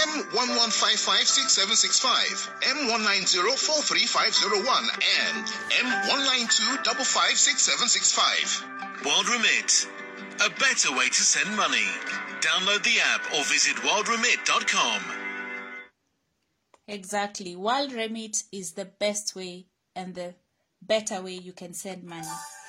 M11556765, M19043501, and M192556765. WorldRemit, a better way to send money. Download the app or visit worldremit.com. Exactly. WorldRemit is the best way and the better way you can send money.